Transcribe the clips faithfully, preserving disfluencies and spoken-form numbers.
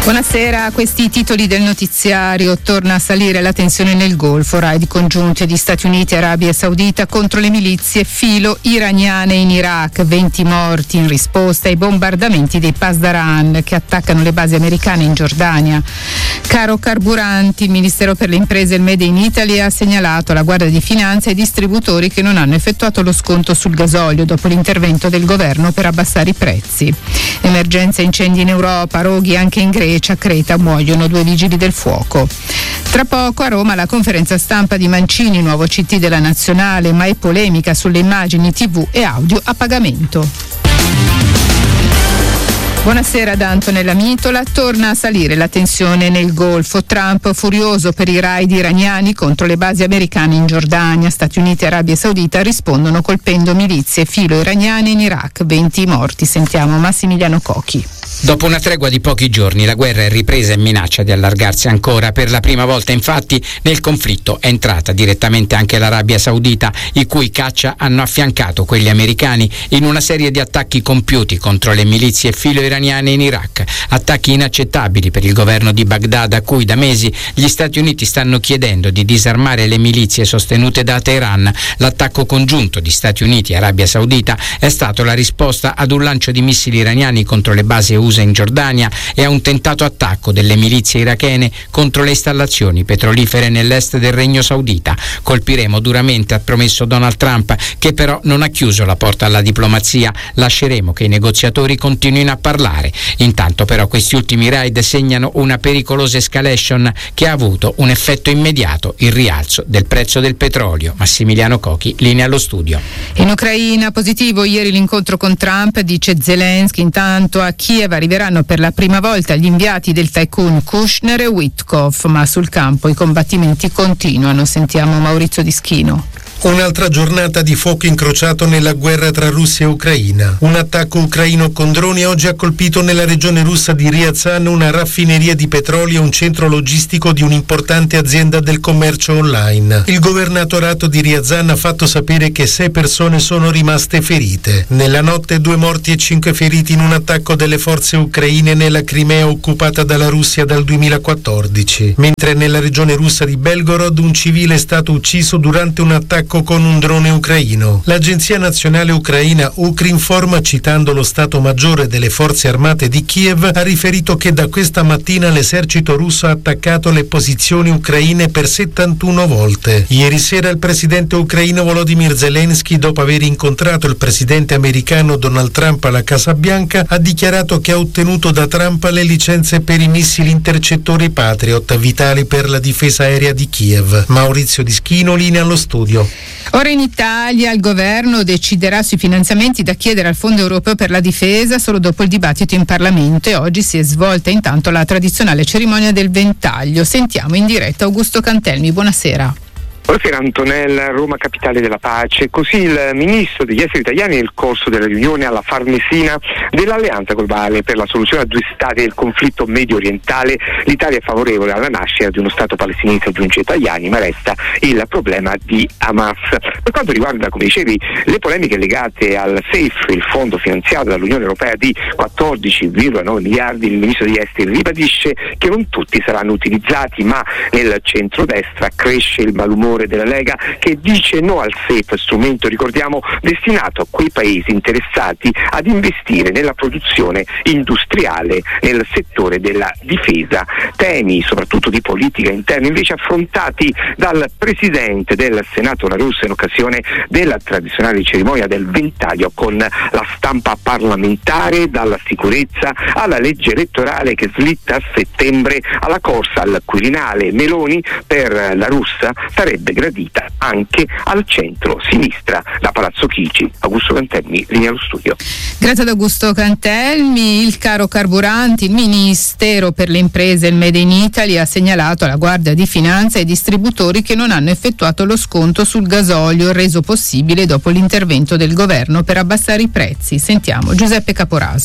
Buonasera, questi titoli del notiziario. Torna a salire la tensione nel Golfo, raid congiunti di Stati Uniti e Arabia Saudita contro le milizie filo iraniane in Iraq, venti morti in risposta ai bombardamenti dei Pasdaran che attaccano le basi americane in Giordania. Caro carburanti, il Ministero per le Imprese e il Made in Italy ha segnalato alla Guardia di Finanza i distributori che non hanno effettuato lo sconto sul gasolio dopo l'intervento del governo per abbassare i prezzi. Emergenza incendi in Europa, roghi anche in Grecia. A Creta muoiono due vigili del fuoco. Tra poco a Roma la conferenza stampa di Mancini, nuovo C T della Nazionale, ma è polemica sulle immagini tivù e audio a pagamento. Buonasera da Antonella Mitola. Torna a salire la tensione nel Golfo. Trump furioso per i raid iraniani contro le basi americane in Giordania. Stati Uniti e Arabia Saudita rispondono colpendo milizie filo iraniane in Iraq. venti morti. Sentiamo Massimiliano Cocchi. Dopo una tregua di pochi giorni la guerra è ripresa e minaccia di allargarsi ancora. Per la prima volta infatti nel conflitto è entrata direttamente anche l'Arabia Saudita, i cui caccia hanno affiancato quelli americani in una serie di attacchi compiuti contro le milizie filo iraniane in Iraq. Attacchi inaccettabili per il governo di Baghdad, a cui da mesi gli Stati Uniti stanno chiedendo di disarmare le milizie sostenute da Teheran. L'attacco congiunto di Stati Uniti e Arabia Saudita è stato la risposta ad un lancio di missili iraniani contro le basi U S A in Giordania e a un tentato attacco delle milizie irachene contro le installazioni petrolifere nell'est del Regno Saudita. Colpiremo duramente, ha promesso Donald Trump, che però non ha chiuso la porta alla diplomazia. Lasceremo che i negoziatori continuino a parlare. Intanto però questi ultimi raid segnano una pericolosa escalation che ha avuto un effetto immediato: il rialzo del prezzo del petrolio. Massimiliano Cocchi, linea allo studio. In Ucraina positivo ieri l'incontro con Trump, dice Zelensky. Intanto a Kiev arriveranno per la prima volta gli inviati del tycoon Kushner e Witkoff, ma sul campo i combattimenti continuano. Sentiamo Maurizio Dischino. Un'altra giornata di fuoco incrociato nella guerra tra Russia e Ucraina. Un attacco ucraino con droni oggi ha colpito nella regione russa di Ryazan una raffineria di petrolio e un centro logistico di un'importante azienda del commercio online. Il governatorato di Ryazan ha fatto sapere che sei persone sono rimaste ferite. Nella notte due morti e cinque feriti in un attacco delle forze ucraine nella Crimea occupata dalla Russia dal duemilaquattordici. Mentre nella regione russa di Belgorod un civile è stato ucciso durante un attacco con un drone ucraino. L'agenzia nazionale ucraina Ukrinform, citando lo Stato Maggiore delle forze armate di Kiev, ha riferito che da questa mattina l'esercito russo ha attaccato le posizioni ucraine per settantuno volte. Ieri sera il presidente ucraino Volodymyr Zelensky, dopo aver incontrato il presidente americano Donald Trump alla Casa Bianca, ha dichiarato che ha ottenuto da Trump le licenze per i missili intercettori Patriot, vitali per la difesa aerea di Kiev. Maurizio Dischino, linea allo studio. Ora in Italia il governo deciderà sui finanziamenti da chiedere al Fondo Europeo per la Difesa solo dopo il dibattito in Parlamento, e oggi si è svolta intanto la tradizionale cerimonia del ventaglio. Sentiamo in diretta Augusto Cantelmi. Buonasera. Buonasera Antonella, Roma capitale della pace. Così il ministro degli esteri italiani nel corso della riunione alla Farnesina dell'Alleanza Globale per la soluzione a due stati del conflitto medio orientale. L'Italia è favorevole alla nascita di uno stato palestinese, aggiunge Tajani, ma resta il problema di Hamas. Per quanto riguarda, come dicevi, le polemiche legate al SAFE, il fondo finanziato dall'Unione Europea di quattordici virgola nove miliardi, il ministro degli esteri ribadisce che non tutti saranno utilizzati, ma nel centrodestra cresce il malumore della Lega, che dice no al SAFE, strumento, ricordiamo, destinato a quei paesi interessati ad investire nella produzione industriale nel settore della difesa. Temi soprattutto di politica interna invece affrontati dal presidente del Senato La Russa in occasione della tradizionale cerimonia del ventaglio, con la stampa parlamentare, dalla sicurezza alla legge elettorale che slitta a settembre, alla corsa al Quirinale. Meloni per La Russa sarebbe gradita anche al centro-sinistra. Da Palazzo Chigi, Augusto Cantelmi, linea allo studio. Grazie ad Augusto Cantelmi. Il caro carburanti, il Ministero per le Imprese e il Made in Italy ha segnalato alla Guardia di Finanza e ai distributori che non hanno effettuato lo sconto sul gasolio, reso possibile dopo l'intervento del governo per abbassare i prezzi. Sentiamo Giuseppe Caporaso.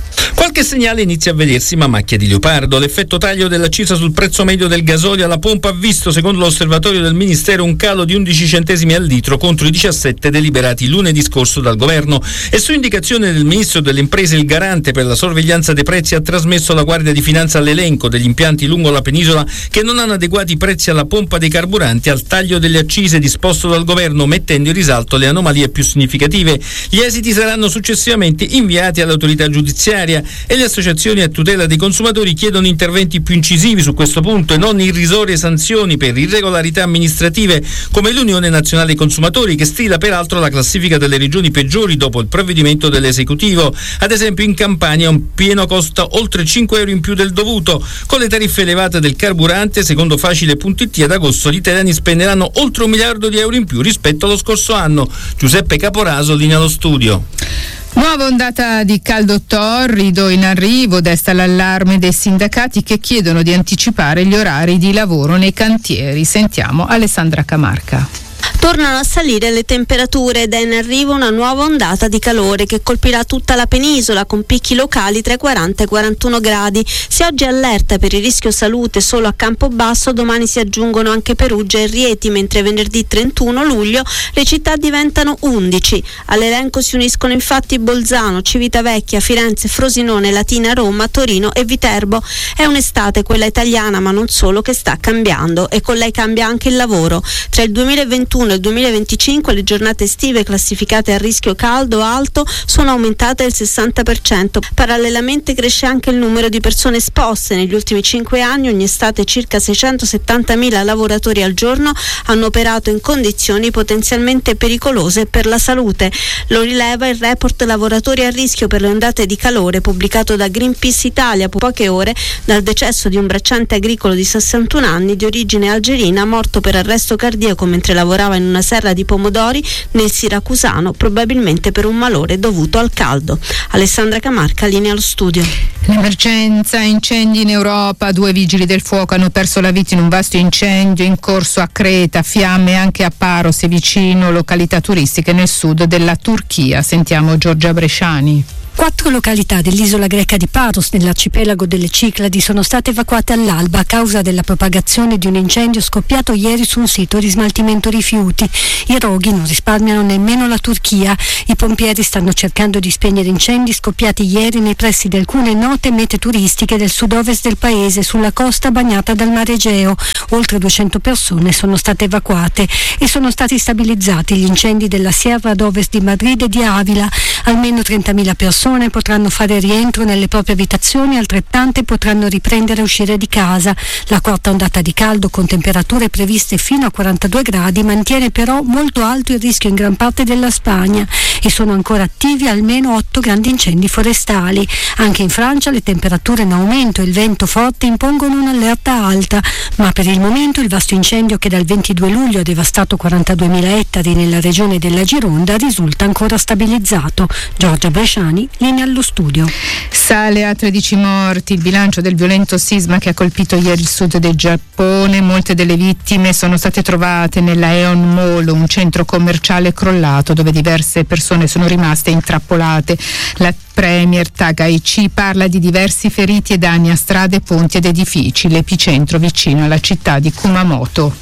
Qualche segnale inizia a vedersi, ma macchia di leopardo. L'effetto taglio dell'accisa sul prezzo medio del gasolio alla pompa ha visto, secondo l'osservatorio del Ministero, un calo di undici centesimi al litro contro i diciassette deliberati lunedì scorso dal governo, e su indicazione del Ministro delle Imprese il garante per la sorveglianza dei prezzi ha trasmesso alla Guardia di Finanza l'elenco degli impianti lungo la penisola che non hanno adeguati i prezzi alla pompa dei carburanti al taglio delle accise disposto dal governo, mettendo in risalto le anomalie più significative. Gli esiti saranno successivamente inviati all'autorità giudiziaria e le associazioni a tutela dei consumatori chiedono interventi più incisivi su questo punto e non irrisorie sanzioni per irregolarità amministrative, come l'Unione Nazionale Consumatori, che stila peraltro la classifica delle regioni peggiori dopo il provvedimento dell'esecutivo. Ad esempio in Campania un pieno costa oltre cinque euro in più del dovuto. Con le tariffe elevate del carburante, secondo Facile punto it, ad agosto gli italiani spenderanno oltre un miliardo di euro in più rispetto allo scorso anno. Giuseppe Caporaso, linea allo studio. Nuova ondata di caldo torrido in arrivo desta l'allarme dei sindacati che chiedono di anticipare gli orari di lavoro nei cantieri. Sentiamo Alessandra Camarca. Tornano a salire le temperature ed è in arrivo una nuova ondata di calore che colpirà tutta la penisola con picchi locali tra i quaranta e i quarantuno gradi. Se oggi è allerta per il rischio salute solo a Campobasso, domani si aggiungono anche Perugia e Rieti, mentre venerdì trentuno luglio le città diventano undici. All'elenco si uniscono infatti Bolzano, Civitavecchia, Firenze, Frosinone, Latina, Roma, Torino e Viterbo. È un'estate, quella italiana, ma non solo, che sta cambiando, e con lei cambia anche il lavoro. Tra il duemilaventuno e il duemilaventicinque le giornate estive classificate a rischio caldo alto sono aumentate del sessanta per cento. Parallelamente cresce anche il numero di persone esposte. Negli ultimi cinque anni ogni estate circa seicentosettantamila lavoratori al giorno hanno operato in condizioni potenzialmente pericolose per la salute. Lo rileva il report Lavoratori a rischio per le ondate di calore pubblicato da Greenpeace Italia poche ore dal decesso di un bracciante agricolo di sessantuno anni di origine algerina morto per arresto cardiaco mentre lavorava in una serra di pomodori nel Siracusano, probabilmente per un malore dovuto al caldo. Alessandra Camarca, linea allo studio. L'emergenza incendi in Europa. Due vigili del fuoco hanno perso la vita in un vasto incendio in corso a Creta, fiamme anche a Paros e vicino, località turistiche nel sud della Turchia. Sentiamo Giorgia Bresciani. Quattro località dell'isola greca di Paros, nell'arcipelago delle Cicladi, sono state evacuate all'alba a causa della propagazione di un incendio scoppiato ieri su un sito di smaltimento rifiuti. I roghi non risparmiano nemmeno la Turchia. I pompieri stanno cercando di spegnere incendi scoppiati ieri nei pressi di alcune note mete turistiche del sud-ovest del paese, sulla costa bagnata dal Mar Egeo. Oltre duecento persone sono state evacuate e sono stati stabilizzati gli incendi della Sierra ad ovest di Madrid e di Avila. Almeno trentamila persone potranno fare rientro nelle proprie abitazioni, altrettante potranno riprendere a uscire di casa. La quarta ondata di caldo, con temperature previste fino a quarantadue gradi, mantiene però molto alto il rischio in gran parte della Spagna e sono ancora attivi almeno otto grandi incendi forestali. Anche in Francia le temperature in aumento e il vento forte impongono un'allerta alta, ma per il momento il vasto incendio che dal ventidue luglio ha devastato quarantaduemila ettari nella regione della Gironda risulta ancora stabilizzato. Giorgia Bresciani, linea allo studio. Sale a tredici morti il bilancio del violento sisma che ha colpito ieri il sud del Giappone. Molte delle vittime sono state trovate nella Aeon Mall, un centro commerciale crollato dove diverse persone sono rimaste intrappolate. La premier Takaichi parla di diversi feriti e danni a strade, ponti ed edifici, l'epicentro vicino alla città di Kumamoto.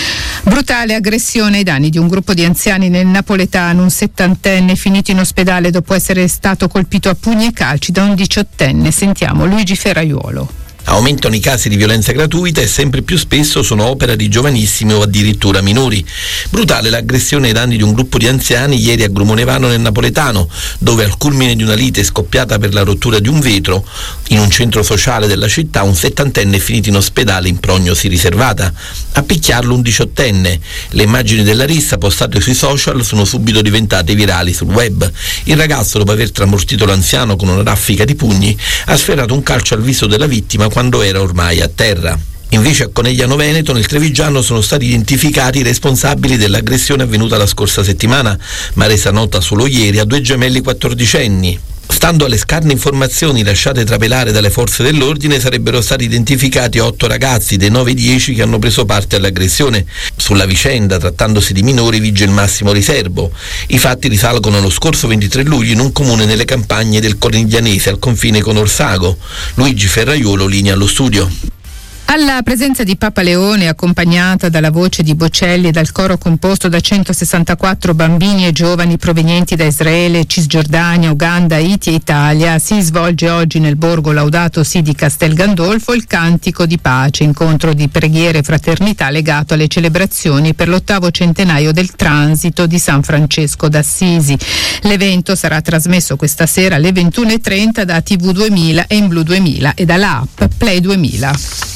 Brutale aggressione ai danni di un gruppo di anziani nel napoletano, un settantenne finito in ospedale dopo essere stato colpito a pugni e calci da un diciottenne. Sentiamo Luigi Ferraiuolo. Aumentano i casi di violenza gratuita e sempre più spesso sono opera di giovanissimi o addirittura minori. Brutale l'aggressione ai danni di un gruppo di anziani ieri a Grumonevano nel napoletano, dove al culmine di una lite scoppiata per la rottura di un vetro in un centro sociale della città, un settantenne è finito in ospedale in prognosi riservata. A picchiarlo un diciottenne. Le immagini della rissa postate sui social sono subito diventate virali sul web. Il ragazzo, dopo aver tramortito l'anziano con una raffica di pugni, ha sferrato un calcio al viso della vittima quando era ormai a terra. Invece a Conegliano Veneto, nel Trevigiano, sono stati identificati i responsabili dell'aggressione avvenuta la scorsa settimana, ma resa nota solo ieri a due gemelli quattordicenni. Stando alle scarne informazioni lasciate trapelare dalle forze dell'ordine, sarebbero stati identificati otto ragazzi dei nove dieci che hanno preso parte all'aggressione. Sulla vicenda, trattandosi di minori, vige il massimo riservo. I fatti risalgono allo scorso ventitré luglio in un comune nelle campagne del Coriglianese, al confine con Orsago. Luigi Ferraiolo, linea allo studio. Alla presenza di Papa Leone, accompagnata dalla voce di Bocelli e dal coro composto da centosessantaquattro bambini e giovani provenienti da Israele, Cisgiordania, Uganda, Haiti e Italia, si svolge oggi nel borgo Laudato Si di Castel Gandolfo il Cantico di Pace, incontro di preghiere e fraternità legato alle celebrazioni per l'ottavo centenario del transito di San Francesco d'Assisi. L'evento sarà trasmesso questa sera alle ventuno e trenta da T V duemila e in Blu duemila e dalla app Play duemila.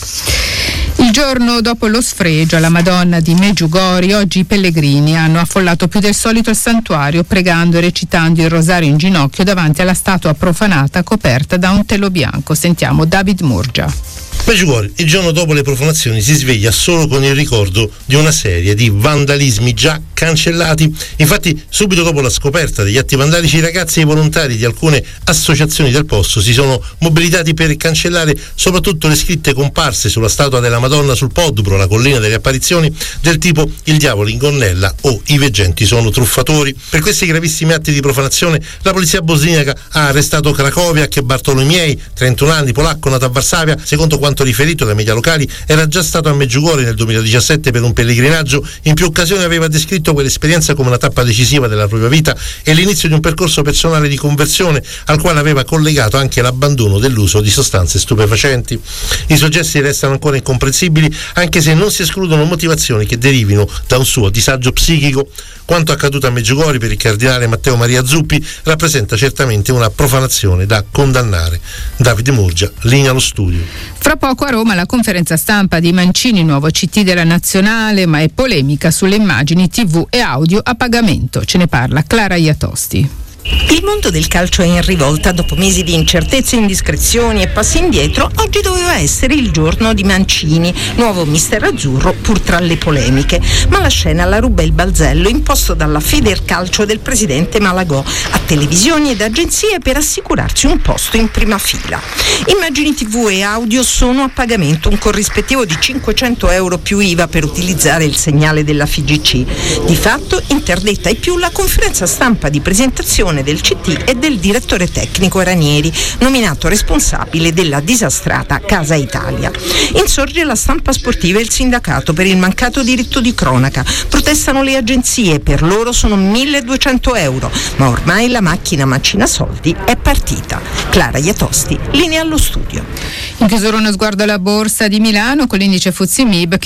Il giorno dopo lo sfregio alla Madonna di Meggiugori, oggi i pellegrini hanno affollato più del solito il santuario, pregando e recitando il rosario in ginocchio davanti alla statua profanata coperta da un telo bianco. Sentiamo David Murgia. Meggiugori, il giorno dopo le profanazioni, si sveglia solo con il ricordo di una serie di vandalismi già cancellati. Infatti, subito dopo la scoperta degli atti vandalici, i ragazzi e i volontari di alcune associazioni del posto si sono mobilitati per cancellare soprattutto le scritte comparse sulla statua della Madonna sul Podbro, la collina delle apparizioni, del tipo "il diavolo in gonnella" o "i veggenti sono truffatori". Per questi gravissimi atti di profanazione la polizia bosniaca ha arrestato Krakowiak e Bartolomiei, trentuno anni, polacco, nato a Varsavia. Secondo quanto riferito dai media locali, era già stato a Meggiugori nel duemiladiciassette per un pellegrinaggio. In più occasioni aveva descritto quell'esperienza come una tappa decisiva della propria vita e l'inizio di un percorso personale di conversione al quale aveva collegato anche l'abbandono dell'uso di sostanze stupefacenti. I suoi gesti restano ancora incomprensibili, anche se non si escludono motivazioni che derivino da un suo disagio psichico. Quanto accaduto a Meggiugori per il cardinale Matteo Maria Zuppi rappresenta certamente una profanazione da condannare. Davide Murgia, linea allo studio. Fra poco a Roma la conferenza stampa di Mancini, nuovo C T della Nazionale, ma è polemica sulle immagini tivù e audio a pagamento. Ce ne parla Clara Iatosti. Il mondo del calcio è in rivolta. Dopo mesi di incertezze, indiscrezioni e passi indietro, oggi doveva essere il giorno di Mancini, nuovo mister azzurro pur tra le polemiche. Ma la scena la ruba il balzello imposto dalla Federcalcio del presidente Malagò a televisioni ed agenzie per assicurarsi un posto in prima fila. Immagini tivù e audio sono a pagamento, un corrispettivo di cinquecento euro più I V A per utilizzare il segnale della F G C. Di fatto interdetta ai più la conferenza stampa di presentazione del C T e del direttore tecnico Ranieri, nominato responsabile della disastrata Casa Italia. Insorge la stampa sportiva e il sindacato per il mancato diritto di cronaca. Protestano le agenzie, per loro sono milleduecento euro, ma ormai la macchina macina soldi è partita. Clara Iatosti, linea allo studio. In chiusura uno sguardo alla borsa di Milano con l'indice F T S E M I B che